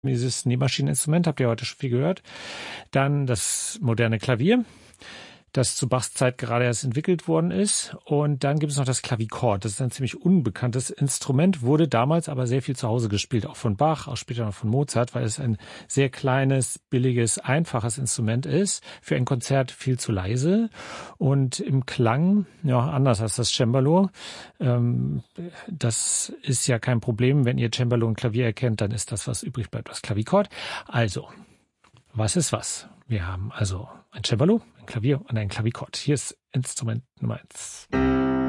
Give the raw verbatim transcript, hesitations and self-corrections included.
Dieses Nähmaschineninstrument, habt ihr heute schon viel gehört. Dann das moderne Klavier, das zu Bachs Zeit gerade erst entwickelt worden ist. Und dann gibt es noch das Klavichord. Das ist ein ziemlich unbekanntes Instrument, wurde damals aber sehr viel zu Hause gespielt, auch von Bach, auch später noch von Mozart, weil es ein sehr kleines, billiges, einfaches Instrument ist. Für ein Konzert viel zu leise und im Klang, ja, anders als das Cembalo. Ähm, das ist ja kein Problem. Wenn ihr Cembalo und Klavier erkennt, dann ist das, was übrig bleibt, das Klavichord. Also, was ist was? Wir haben also ein Cembalo, ein Klavier und ein Klavichord. Hier ist Instrument Nummer eins.